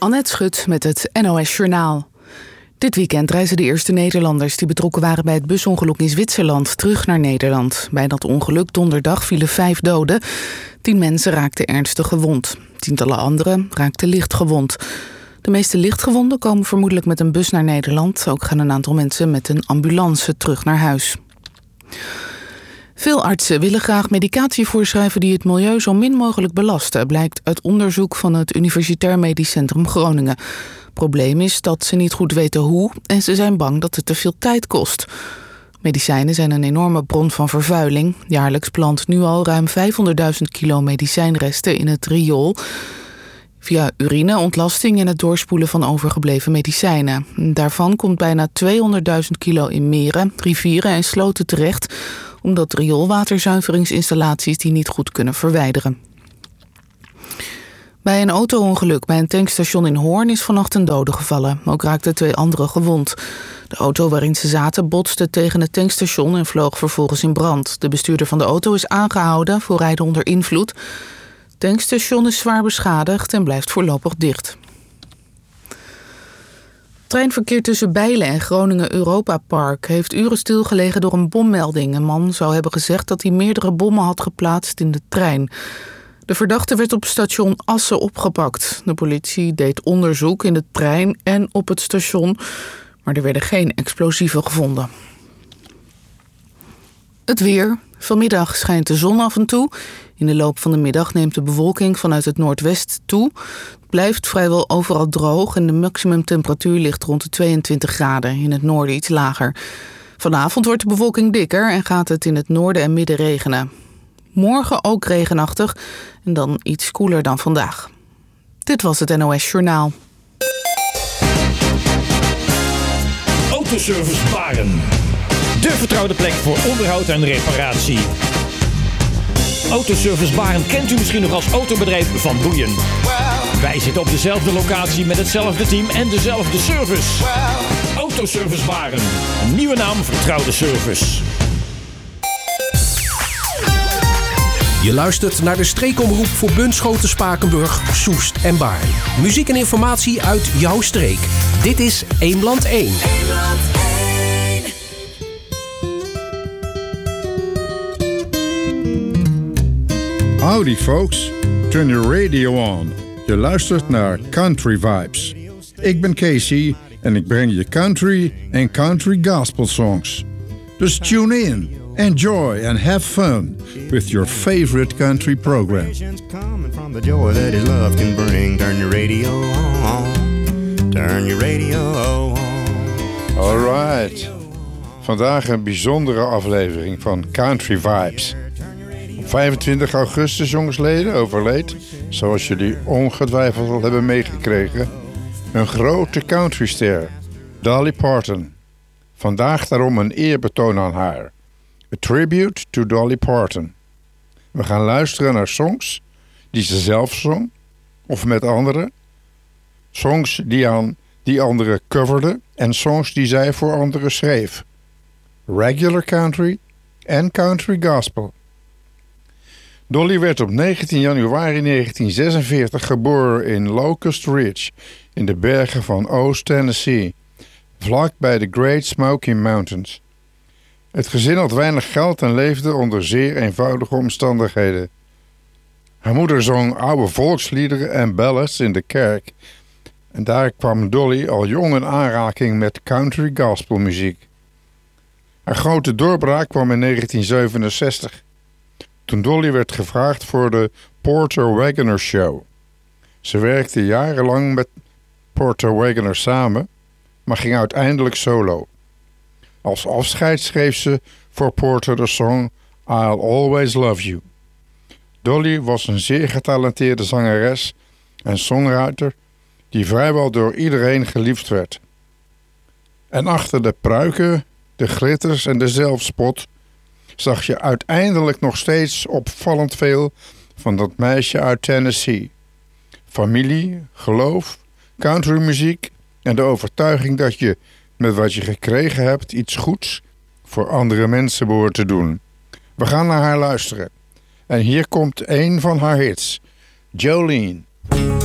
Annette Schut met het NOS Journaal. Dit weekend reizen de eerste Nederlanders die betrokken waren bij het busongeluk in Zwitserland terug naar Nederland. Bij dat ongeluk donderdag vielen 5 doden. 10 mensen raakten ernstig gewond. Tientallen anderen raakten licht gewond. De meeste lichtgewonden komen vermoedelijk met een bus naar Nederland. Ook gaan een aantal mensen met een ambulance terug naar huis. Veel artsen willen graag medicatie voorschrijven die het milieu zo min mogelijk belasten, blijkt uit onderzoek van het Universitair Medisch Centrum Groningen. Probleem is dat ze niet goed weten hoe en ze zijn bang dat het te veel tijd kost. Medicijnen zijn een enorme bron van vervuiling. Jaarlijks plant nu al ruim 500.000 kilo medicijnresten in het riool via urine, ontlasting en het doorspoelen van overgebleven medicijnen. Daarvan komt bijna 200.000 kilo in meren, rivieren en sloten terecht, omdat rioolwaterzuiveringsinstallaties die niet goed kunnen verwijderen. Bij een auto-ongeluk bij een tankstation in Hoorn is vannacht een dode gevallen. Ook raakten 2 anderen gewond. De auto waarin ze zaten botste tegen het tankstation en vloog vervolgens in brand. De bestuurder van de auto is aangehouden voor rijden onder invloed. Het tankstation is zwaar beschadigd en blijft voorlopig dicht. Treinverkeer tussen Bijlen en Groningen Europa Park heeft uren stilgelegen door een bommelding. Een man zou hebben gezegd dat hij meerdere bommen had geplaatst in de trein. De verdachte werd op station Assen opgepakt. De politie deed onderzoek in de trein en op het station, maar er werden geen explosieven gevonden. Het weer. Vanmiddag schijnt de zon af en toe. In de loop van de middag neemt de bewolking vanuit het noordwest toe. Het blijft vrijwel overal droog en de maximumtemperatuur ligt rond de 22 graden. In het noorden iets lager. Vanavond wordt de bewolking dikker en gaat het in het noorden en midden regenen. Morgen ook regenachtig en dan iets koeler dan vandaag. Dit was het NOS Journaal. Autoservice Baren. De vertrouwde plek voor onderhoud en reparatie. Autoservice Baren kent u misschien nog als autobedrijf Van Boeien. Wij zitten op dezelfde locatie met hetzelfde team en dezelfde service. Autoservice Baren. Een nieuwe naam, vertrouwde service. Je luistert naar de streekomroep voor Bunschoten, Spakenburg, Soest en Baarn. Muziek en informatie uit jouw streek. Dit is Eemland 1. Howdy folks, turn your radio on. Je luistert naar Country Vibes. Ik ben Casey en ik breng je country en country gospel songs. Dus tune in, enjoy and have fun with your favorite country program. Coming from the joy that his love can bring. Turn your radio on. Turn your radio on. Alright. Vandaag een bijzondere aflevering van Country Vibes. Op 25 augustus, jongsleden, overleed, zoals jullie ongetwijfeld al hebben meegekregen, een grote countryster, Dolly Parton. Vandaag daarom een eerbetoon aan haar. A tribute to Dolly Parton. We gaan luisteren naar songs die ze zelf zong, of met anderen. Songs die anderen coverden en songs die zij voor anderen schreef. Regular country en country gospel. Dolly werd op 19 januari 1946 geboren in Locust Ridge in de bergen van Oost Tennessee, vlak bij de Great Smoky Mountains. Het gezin had weinig geld en leefde onder zeer eenvoudige omstandigheden. Haar moeder zong oude volksliederen en ballads in de kerk en daar kwam Dolly al jong in aanraking met country gospelmuziek. Haar grote doorbraak kwam in 1967. Toen Dolly werd gevraagd voor de Porter Wagoner Show. Ze werkte jarenlang met Porter Wagoner samen, maar ging uiteindelijk solo. Als afscheid schreef ze voor Porter de song I'll Always Love You. Dolly was een zeer getalenteerde zangeres en songwriter die vrijwel door iedereen geliefd werd. En achter de pruiken, de glitters en de zelfspot zag je uiteindelijk nog steeds opvallend veel van dat meisje uit Tennessee. Familie, geloof, countrymuziek en de overtuiging dat je met wat je gekregen hebt iets goeds voor andere mensen behoort te doen. We gaan naar haar luisteren. En hier komt een van haar hits, Jolene.